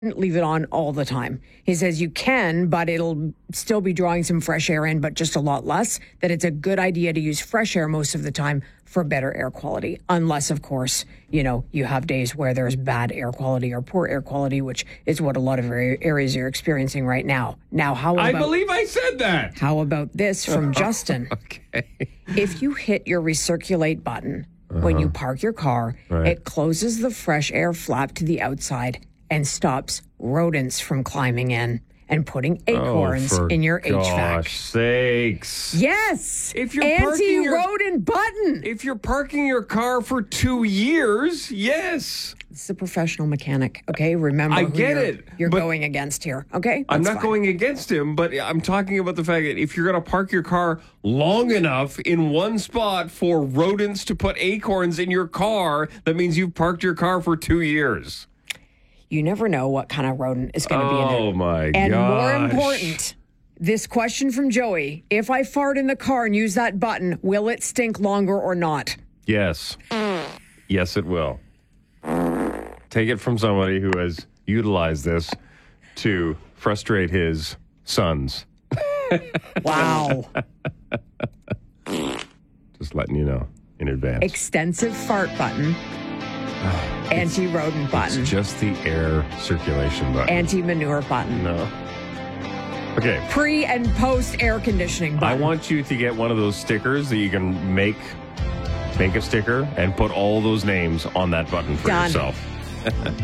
leave it on all the time. He says you can, but it'll still be drawing some fresh air in, but just a lot less. That it's a good idea to use fresh air most of the time for better air quality. Unless, of course, you have days where there's bad air quality or poor air quality, which is what a lot of areas you're experiencing right now. Now, I believe I said that. How about this from Justin? Okay. If you hit your recirculate button when you park your car, it closes the fresh air flap to the outside and stops rodents from climbing in and putting acorns in your HVAC. Gosh sakes. Yes. If you're anti-rodent button. If you're parking your car for 2 years, yes. This is a professional mechanic, okay? Remember I who get it. You're going against here, okay? I'm That's not fine. going against him, but I'm talking about the fact that if you're going to park your car long enough in one spot for rodents to put acorns in your car, that means you've parked your car for 2 years. You never know what kind of rodent is going to be in it. Oh, my gosh. And more important, this question from Joey, if I fart in the car and use that button, will it stink longer or not? Yes. Yes, it will. Take it from somebody who has utilized this to frustrate his sons. Wow. Just letting you know in advance. Extensive fart button. Anti-rodent button. It's just the air circulation button. Anti-manure button. No. Okay. Pre and post air conditioning button. I want you to get one of those stickers that you can make a sticker and put all those names on that button for Done. yourself.